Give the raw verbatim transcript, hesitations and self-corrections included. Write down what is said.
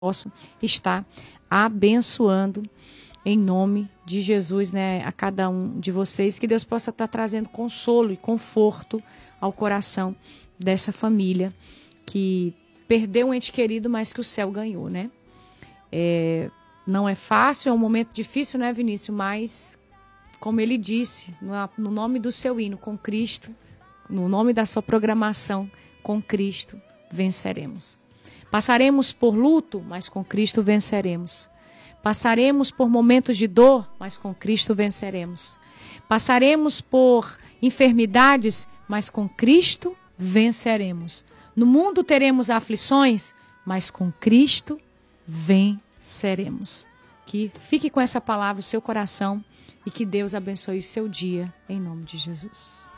posso estar abençoando em nome de Jesus, né, a cada um de vocês, que Deus possa estar trazendo consolo e conforto ao coração dessa família que perdeu um ente querido, mas que o céu ganhou, né? É, não é fácil, é um momento difícil, né, Vinícius? Mas, como ele disse, no, no nome do seu hino, com Cristo, no nome da sua programação, com Cristo, venceremos. Passaremos por luto, mas com Cristo venceremos. Passaremos por momentos de dor, mas com Cristo venceremos. Passaremos por enfermidades, mas com Cristo venceremos. No mundo teremos aflições, mas com Cristo venceremos. Que fique com essa palavra no seu coração e que Deus abençoe o seu dia, em nome de Jesus.